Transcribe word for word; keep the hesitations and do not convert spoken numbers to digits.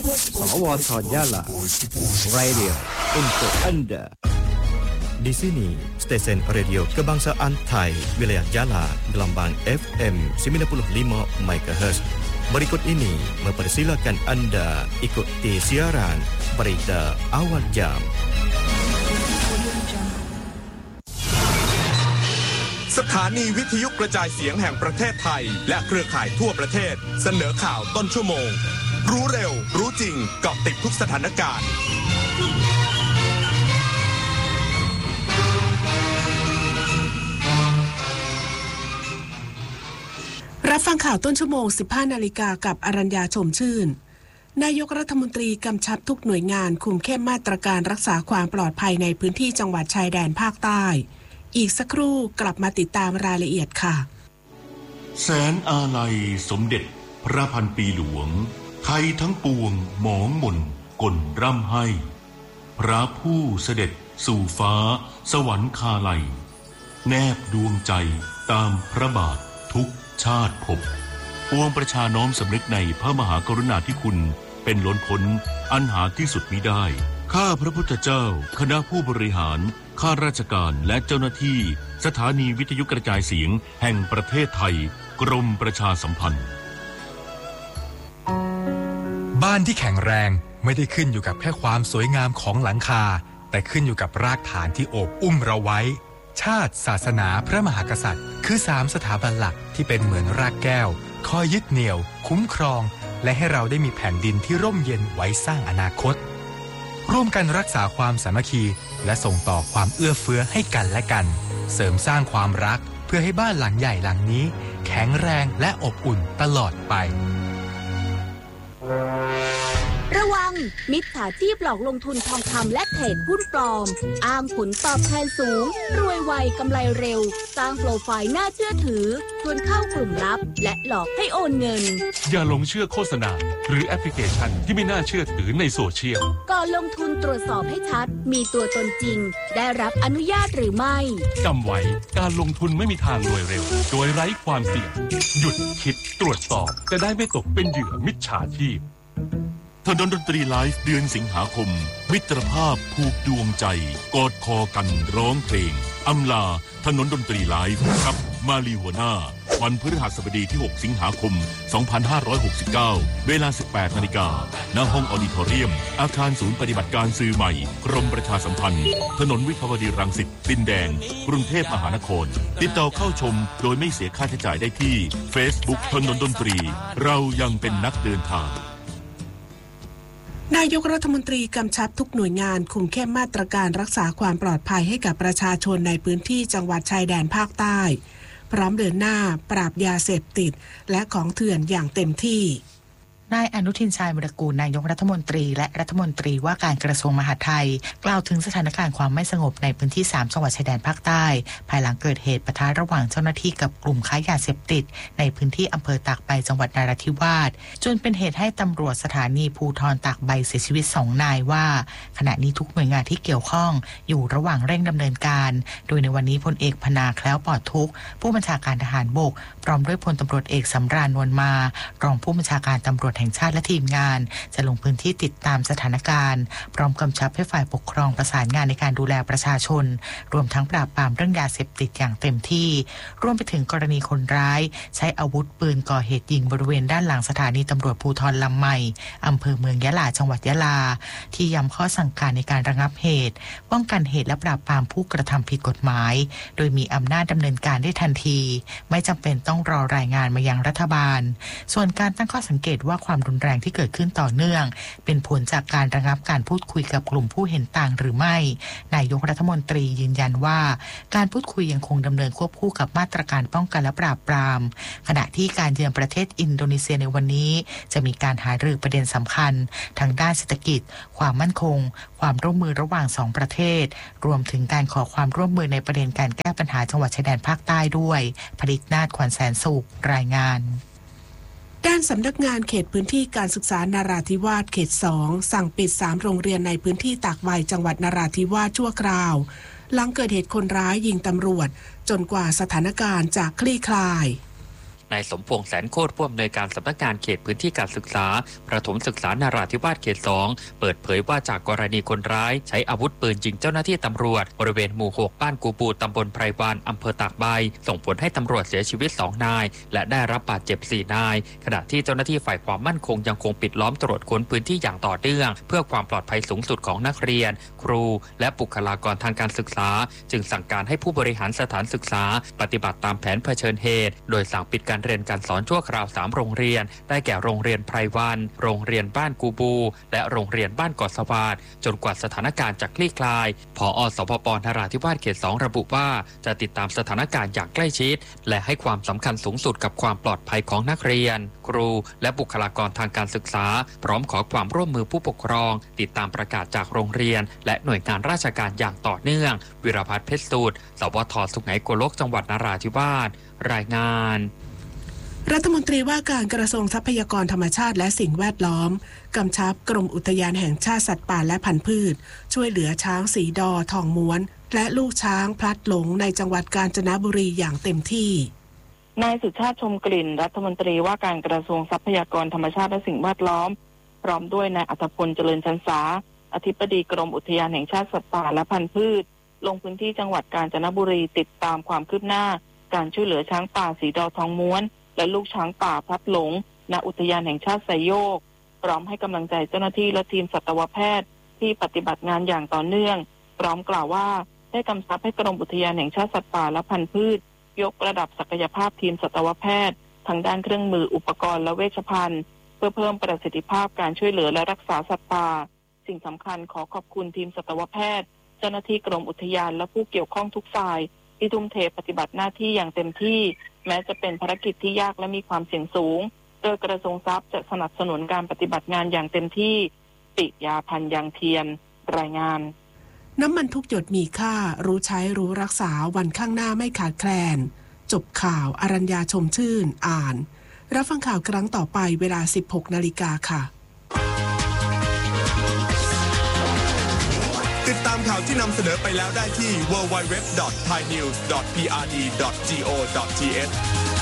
Salawat Jala Radio untuk Anda. Di sini, stesen radio kebangsaan Thai, wilayah Jala, gelombang F M sembilan puluh lima megahertz. Berikut ini mempersilakan Anda ikuti siaran berita awal jam. สถานีวิทยุกระจายเสียงแห่งประเทศไทยและเครือข่ายทั่วประเทศเสนอข่าวต้นชั่วโมงรู้เร็วรู้จริงเกาะติดทุกสถานการณ์รับฟังข่าวต้นชั่วโมง สิบห้านาฬิกา กับอรัญญาชมชื่นนายกรัฐมนตรีกำชับทุกหน่วยงานคุมเข้มมาตรการรักษาความปลอดภัยในพื้นที่จังหวัดชายแดนภาคใต้อีกสักครู่กลับมาติดตามรายละเอียดค่ะแสนอาลัยสมเด็จพระพันปีหลวงไทยทั้งปวงหมองมนกลร่ำให้พระผู้เสด็จสู่ฟ้าสวรรคาลัยแนบดวงใจตามพระบาททุกชาติภพปวงประชาน้อมสำนึกในพระมหากรุณาธิคุณเป็นล้นพ้นอันหาที่สุดมิได้ข้าพระพุทธเจ้าคณะผู้บริหารข้าราชการและเจ้าหน้าที่สถานีวิทยุกระจายเสียงแห่งประเทศไทยกรมประชาสัมพันธ์บ้านที่แข็งแรงไม่ได้ขึ้นอยู่กับแค่ความสวยงามของหลังคาแต่ขึ้นอยู่กับรากฐานที่โอบอุ้มเราไว้ชาติศาสนาพระมหากษัตริย์คือสามสถาบันหลักที่เป็นเหมือนรากแก้วคอยยึดเหนี่ยวคุ้มครองและให้เราได้มีแผ่นดินที่ร่มเย็นไว้สร้างอนาคตร่วมกันรักษาความสามัคคีและส่งต่อความเอื้อเฟื้อให้กันและกันเสริมสร้างความรักเพื่อให้บ้านหลังใหญ่หลังนี้แข็งแรงและอบอุ่นตลอดไประวังมิจฉาชีพหลอกลงทุนทองคำและเทรดหุ้นปลอมอ้างผลตอบแทนสูงรวยไวกำไรเร็วสร้างโปรไฟล์น่าเชื่อถือชวนเข้ากลุ่มลับและหลอกให้โอนเงินอย่าหลงเชื่อโฆษณาหรือแอปพลิเคชันที่ไม่น่าเชื่อถือในโซเชียลก่อนลงทุนตรวจสอบให้ชัดมีตัวตนจริงได้รับอนุญาตหรือไม่จำไว้การลงทุนไม่มีทางรวยเร็วโดยไร้ความเสี่ยงหยุดคิดตรวจสอบจะได้ไม่ตกเป็นเหยื่อมิจฉาชีพถนนดนตรีไลฟ์เดือนสิงหาคมมิตรภาพผูกดวงใจกอดคอกันร้องเพลงอำลาถนนดนตรีไลฟ์ครับมาลีหัวหน้าวันพฤหัสบดีที่หกสิงหาคมสองพันห้าร้อยหกสิบเก้าเวลา สิบแปดนาฬิกา ณ ห้องออดิทอเรียมอาคารศูนย์ปฏิบัติการสื่อใหม่กรมประชาสัมพันธ์ถนนวิภาวดีรังสิตดินแดงกรุงเทพมหานครติดต่อเข้าชมโดยไม่เสียค่าใช้จ่ายได้ที่ Facebook ถนนดนตรีเรายังเป็นนักเดินทางนายกรัฐมนตรีกำชับทุกหน่วยงานคุมเข้มมาตรการรักษาความปลอดภัยให้กับประชาชนในพื้นที่จังหวัดชายแดนภาคใต้พร้อมเดินหน้าปราบยาเสพติดและของเถื่อนอย่างเต็มที่นายอนุทินชาญวิรากูลนายกรัฐมนตรีและรัฐมนตรีว่าการกระทรวงมหาดไทยกล่าวถึงสถานการณ์ความไม่สงบในพื้นที่สามจังหวัดชายแดนภาคใต้ภายหลังเกิดเหตุปะทะระหว่างเจ้าหน้าที่กับกลุ่มค้ายาเสพติดในพื้นที่อำเภอตากใบจังหวัดนราธิวาสจนเป็นเหตุให้ตำรวจสถานีภูธรตากใบเสียชีวิตสองนายว่าขณะนี้ทุกหน่วยงานที่เกี่ยวข้องอยู่ระหว่างเร่งดำเนินการโดยในวันนี้พลเอกพนาแคล้วปลอดทุกข์ผู้บัญชาการทหารบกพร้อมด้วยพลตำรวจเอกสำราญนวลมารองผู้บัญชาการตำรวจแห่งชาติและทีมงานจะลงพื้นที่ติดตามสถานการณ์พร้อมกำชับให้ฝ่ายปกครองประสานงานในการดูแลประชาชนรวมทั้งปราบปรามเรื่องยาเสพติดอย่างเต็มที่รวมไปถึงกรณีคนร้ายใช้อาวุธปืนก่อเหตุยิงบริเวณด้านหลังสถานีตำรวจภูธรลำใหม่อำเภอเมืองยะลาจังหวัดยะลาที่ย้ำข้อสั่งการในการระงับเหตุป้องกันเหตุและปราบปรามผู้กระทำผิดกฎหมายโดยมีอำนาจดำเนินการได้ทันทีไม่จำเป็นต้องรอรายงานมายังรัฐบาลส่วนการตั้งข้อสังเกตว่าความรุนแรงที่เกิดขึ้นต่อเนื่องเป็นผลจากการระงับการพูดคุยกับกลุ่มผู้เห็นต่างหรือไม่นายกรัฐมนตรียืนยันว่าการพูดคุยยังคงดำเนินควบคู่กับมาตรการป้องกันและปราบปรามขณะที่การเยือนประเทศอินโดนีเซียในวันนี้จะมีการหารือประเด็นสำคัญทางด้านเศรษฐกิจความมั่นคงความร่วมมือระหว่างสองประเทศรวมถึงการขอความร่วมมือในประเด็นการแก้ปัญหาจังหวัดชายแดนภาคใต้ด้วยผลิตนาฏขวัญแสนสุขรายงานด้านสำนักงานเขตพื้นที่การศึกษานราธิวาสเขตสองสั่งปิดสามโรงเรียนในพื้นที่ตากใบจังหวัดนราธิวาสชั่วคราวหลังเกิดเหตุคนร้ายยิงตำรวจจนกว่าสถานการณ์จะคลี่คลายนายสมพงษ์แสนโคตรผู้อำนวยการสำนักงานเขตพื้นที่การศึกษาประถมศึกษานราธิวาสเขตสองเปิดเผยว่าจากกรณีคนร้ายใช้อาวุธปืนยิงเจ้าหน้าที่ตำรวจบริเวณหมู่หกบ้านกูปูตำบลไพรวานอำเภอตากใบส่งผลให้ตำรวจเสียชีวิตสองนายและได้รับบาดเจ็บสี่นายขณะที่เจ้าหน้าที่ฝ่ายความมั่นคงยังคงปิดล้อมตรวจค้นพื้นที่อย่างต่อเนื่องเพื่อความปลอดภัยสูงสุดของนักเรียนครูและบุคลากรทางการศึกษาจึงสั่งการให้ผู้บริหารสถานศึกษาปฏิบัติตามแผนเผชิญเหตุโดยสั่งปิดการเรียนการสอนชั่วคราวสามโรงเรียนได้แก่โรงเรียนไพรวันโรงเรียนบ้านกูบูและโรงเรียนบ้านเกาะสวาดจนกว่าสถานการณ์จะคลี่คลายผอ.สพป.นราธิวาสเขตสองระบุว่าจะติดตามสถานการณ์อย่างใกล้ชิดและให้ความสำคัญสูงสุดกับความปลอดภัยของนักเรียนครูและบุคลากรทางการศึกษาพร้อมขอความร่วมมือผู้ปกครองติดตามประกาศจากโรงเรียนและหน่วยงานราชการอย่างต่อเนื่องวิรพัฒน์เพชรสูตรสวท.สุไหงโกลกจังหวัดนราธิวาสรายงานรัฐมนตรีว่าการกระทรวงทรัพยากรธรรมชาติและสิ่งแวดล้อมกำชับกรมอุทยานแห่งชาติสัตว์ป่าและพันธุ์พืชช่วยเหลือช้างสีดอทองม้วนและลูกช้างพลัดหลงในจังหวัดกาญจนบุรีอย่างเต็มที่นายสุชาติชมกลิ่นรัฐมนตรีว่าการกระทรวงทรัพยากรธรรมชาติและสิ่งแวดล้อมพร้อมด้วยนายอัธพลเจริญชันษาอธิบดีกรมอุทยานแห่งชาติสัตว์ป่าและพันธุ์พืชลงพื้นที่จังหวัดกาญจนบุรีติดตามความคืบหน้าการช่วยเหลือช้างป่าสีดอทองม้วนและลูกช้างป่าพลัดหลงณอุทยานแห่งชาติไซโยกพร้อมให้กำลังใจเจ้าหน้าที่และทีมสัตวแพทย์ที่ปฏิบัติงานอย่างต่อเนื่องพร้อมกล่าวว่าได้กำชับให้กรมอุทยานแห่งชาติสัตว์ป่าและพันธุ์พืชยกระดับศักยภาพทีมสัตวแพทย์ทางด้านเครื่องมืออุปกรณ์และเวชภัณฑ์เพื่อเพิ่มประสิทธิภาพการช่วยเหลือและรักษาสัตว์ป่าสิ่งสำคัญขอขอบคุณทีมสัตวแพทย์เจ้าหน้าที่กรมอุทยานและผู้เกี่ยวข้องทุกฝ่ายที่ทุ่มเทปฏิบัติหน้าที่อย่างเต็มที่แม้จะเป็นภารกิจที่ยากและมีความเสี่ยงสูงโดยกระทรวงทรัพย์จะสนับสนุนการปฏิบัติงานอย่างเต็มที่ปิยาพันธ์ยางเทียนรายงานน้ำมันทุกหยดมีค่ารู้ใช้รู้รักษาวันข้างหน้าไม่ขาดแคลนจบข่าวอรัญญาชมชื่นอ่านรับฟังข่าวครั้งต่อไปเวลา สิบหกนาฬิกาค่ะติดตามข่าวที่นำเสนอไปแล้วได้ที่ ดับเบิลยู ดับเบิลยู ดับเบิลยู ดอท ไทยนิวส์ ดอท พี อาร์ ดี ดอท จี โอ ดอท ที เอช